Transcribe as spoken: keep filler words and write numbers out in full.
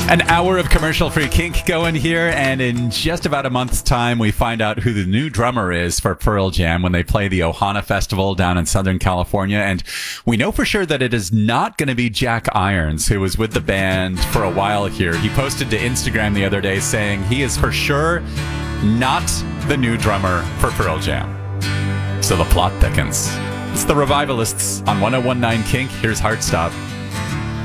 An hour of commercial-free kink going here, and in just about a month's time, we find out who the new drummer is for Pearl Jam when they play the Ohana Festival down in Southern California. And we know for sure that it is not going to be Jack Irons, who was with the band for a while here. He posted to Instagram the other day saying he is for sure not the new drummer for Pearl Jam. So the plot thickens. It's the Revivalists on one oh one point nine Kink. Here's Heartstop.